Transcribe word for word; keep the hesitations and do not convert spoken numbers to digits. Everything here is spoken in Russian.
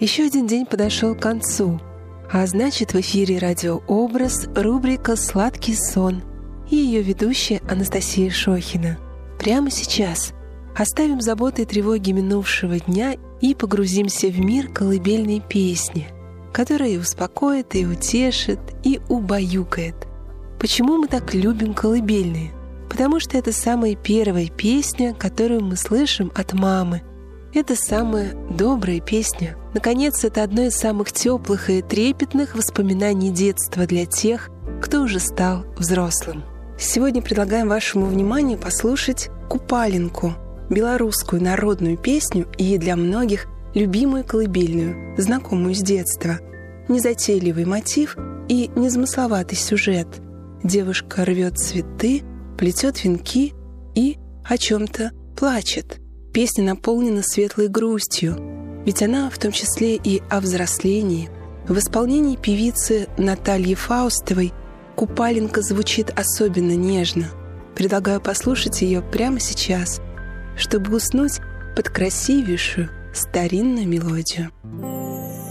Еще один день подошел к концу, а значит, в эфире «Радиообраз» рубрика «Сладкий сон» и ее ведущая Анастасия Шохина. Прямо сейчас оставим заботы и тревоги минувшего дня и погрузимся в мир колыбельной песни, которая и успокоит, и утешит, и убаюкает. Почему мы так любим колыбельные? Потому что это самая первая песня, которую мы слышим от мамы. Это самая добрая песня. Наконец, это одно из самых теплых и трепетных воспоминаний детства для тех, кто уже стал взрослым. Сегодня предлагаем вашему вниманию послушать «Купаленку», белорусскую народную песню и для многих любимую колыбельную, знакомую с детства. Незатейливый мотив и незамысловатый сюжет. Девушка рвет цветы, плетет венки и о чем-то плачет. Песня наполнена светлой грустью, ведь она в том числе и о взрослении. В исполнении певицы Натальи Фаустовой «Купаленка» звучит особенно нежно. Предлагаю послушать ее прямо сейчас, чтобы уснуть под красивейшую старинную мелодию.